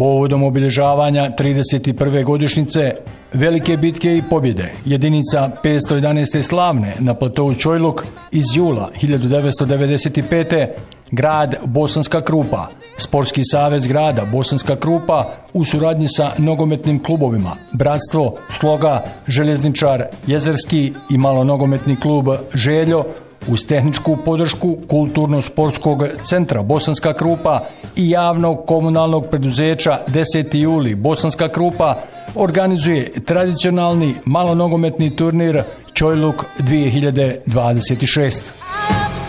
Povodom obilježavanja 31. godišnjice Velike bitke i pobjede jedinica 511. slavne na platovu Čojluk iz jula 1995. grad Bosanska Krupa, Sportski savez grada Bosanska Krupa u suradnji sa nogometnim klubovima Bratstvo, Sloga, Željezničar, Jezerski i malonogometni klub Željo uz tehničku podršku Kulturno-sportskog centra Bosanska Krupa i javnog komunalnog preduzeća 10. juli Bosanska Krupa organizuje tradicionalni malonogometni turnir Čojluk 2026.